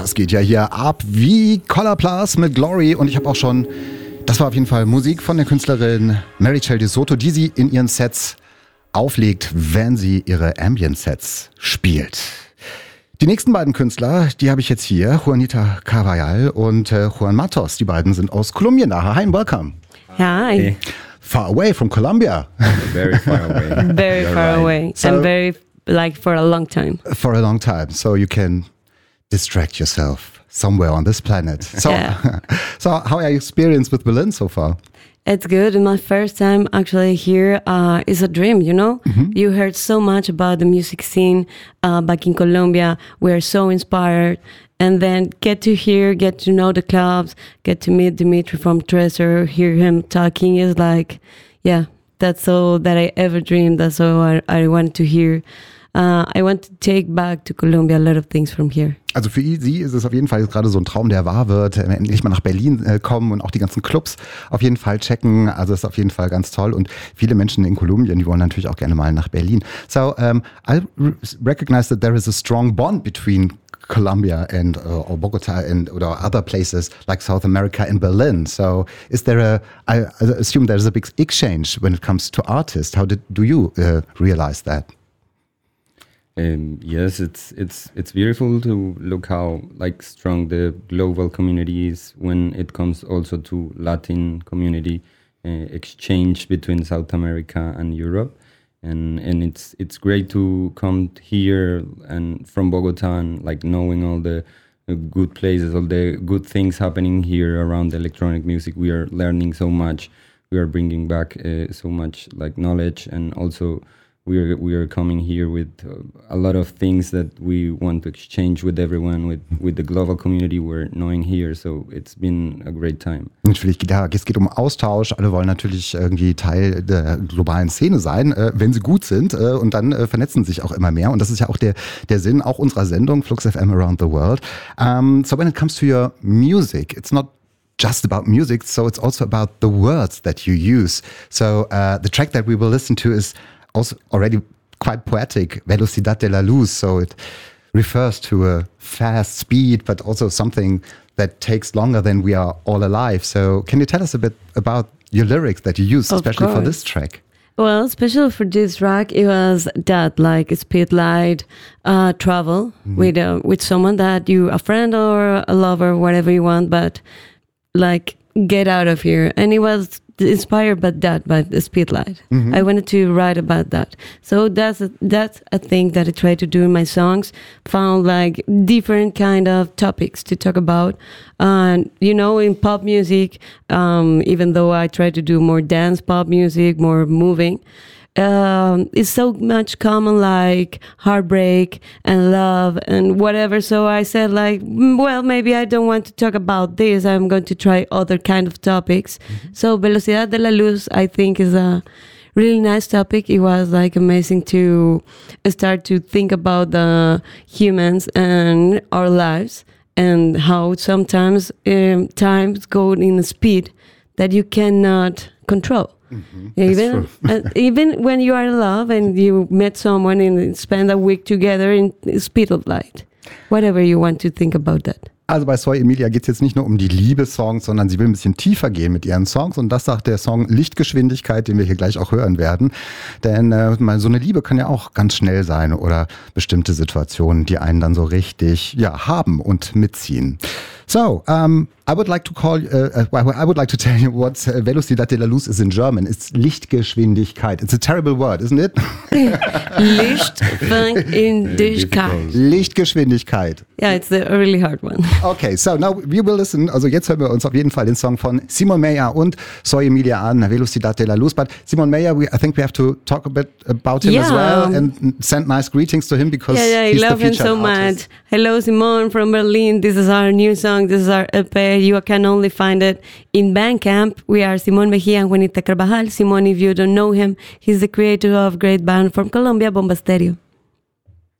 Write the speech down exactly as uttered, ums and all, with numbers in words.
Das geht ja hier ab wie Colorplus mit Glory. Und ich habe auch schon, das war auf jeden Fall Musik von der Künstlerin Meritxell de Soto, die sie in ihren Sets auflegt, wenn sie ihre Ambient-Sets spielt. Die nächsten beiden Künstler, die habe ich jetzt hier, Juanita Carvajal und äh, Juan Matos. Die beiden sind aus Kolumbien da. Hi and welcome. Hi. Hey. Far away from Colombia. Very far away. Very You're far right. away. So, and very, like, for a long time. For a long time. So you can distract yourself somewhere on this planet. So, yeah. So how are your experience with Berlin so far? It's good. And my first time actually here uh, is a dream, you know? Mm-hmm. You heard so much about the music scene uh, back in Colombia. We're so inspired. And then get to hear, get to know the clubs, get to meet Dimitri from Treasure, hear him talking is like, yeah, that's all that I ever dreamed. That's all I, I wanted to hear. Uh, I want to take back to Colombia a lot of things from here. Also für sie ist es auf jeden Fall jetzt gerade so ein Traum, der wahr wird. Endlich mal nach Berlin äh, kommen und auch die ganzen Clubs auf jeden Fall checken. Also das ist auf jeden Fall ganz toll. Und viele Menschen in Kolumbien, die wollen natürlich auch gerne mal nach Berlin. So um, I recognize that there is a strong bond between Colombia and uh, or Bogota and or other places like South America and Berlin. So is there a, I, I assume there's a big exchange when it comes to artists. How did, do you uh, realize that? Um, yes, it's it's it's beautiful to look how like strong the global community is when it comes also to Latin community uh, exchange between South America and Europe, and and it's it's great to come here and from Bogota and like knowing all the uh, good places, all the good things happening here around electronic music. We are learning so much. We are bringing back uh, so much like knowledge, and also we are we are coming here with uh, a lot of things that we want to exchange with everyone, with with the global community we're knowing here. So it's been a great time. Natürlich, ja, es geht um Austausch. Alle wollen natürlich irgendwie Teil der globalen Szene sein, äh, wenn sie gut sind. Äh, und dann äh, vernetzen sich auch immer mehr. Und das ist ja auch der der Sinn auch unserer Sendung Flux F M Around the World. Um, so when it comes to your music, it's not just about music, so it's also about the words that you use. So uh, the track that we will listen to is also already quite poetic, Velocidad de la Luz, so it refers to a fast speed, but also something that takes longer than we are all alive. So can you tell us a bit about your lyrics that you use, Of especially course. for this track? Well, especially for this track, it was that, like, speed light, uh, travel mm-hmm. with uh, with someone that you, a friend or a lover, whatever you want, but like, get out of here. And it was inspired by that, by the speed light. Mm-hmm. I wanted to write about that. So that's a, that's a thing that I try to do in my songs. Found like different kind of topics to talk about. And, you know, in pop music, um, even though I try to do more dance pop music, more moving, Um, it's so much common like heartbreak and love and whatever. So I said like, well, maybe I don't want to talk about this. I'm going to try other kind of topics. Mm-hmm. So Velocidad de la Luz, I think, is a really nice topic. It was like amazing to start to think about the humans and our lives and how sometimes um, times go in a speed that you cannot control. Mm-hmm. Even uh, even when you are in love and you met someone and spend a week together in speed of light, whatever you want to think about that. Also bei Soy Emilia geht es jetzt nicht nur um die Liebessongs, sondern sie will ein bisschen tiefer gehen mit ihren Songs. Und das sagt der Song Lichtgeschwindigkeit, den wir hier gleich auch hören werden. Denn äh, so eine Liebe kann ja auch ganz schnell sein oder bestimmte Situationen, die einen dann so richtig ja, haben und mitziehen. So, um, I would like to call, uh, uh, I would like to tell you what uh, Velocidad de la Luz is in German. It's Lichtgeschwindigkeit. It's a terrible word, isn't it? Lichtgeschwindigkeit. Lichtgeschwindigkeit. Yeah, it's a really hard one. Okay, so now we will listen. Also jetzt hören wir uns auf jeden Fall den Song von Simon Meyer und Soy Emilia an, Velocidad de la Luz. But Simon Meyer, we, I think we have to talk a bit about him yeah. as well and send nice greetings to him because yeah, yeah, he's I love the him so artist. much. Hello, Simon from Berlin. This is our new song. This is our E P. You can only find it in Bandcamp. We are Simon Mejia and Juanita Carvajal. Simon, if you don't know him, he's the creator of a great band from Colombia, Bomba Stereo.